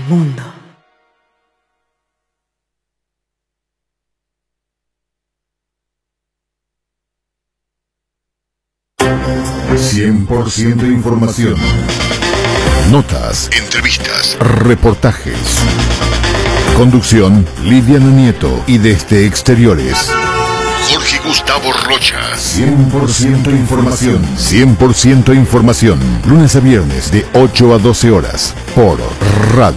mundo. %100% información. Notas, entrevistas, reportajes. Conducción, Lidiana Nieto y desde exteriores, Jorge Gustavo Rocha. 100% información. 100% información. Lunes a viernes de 8 a 12 horas por Radio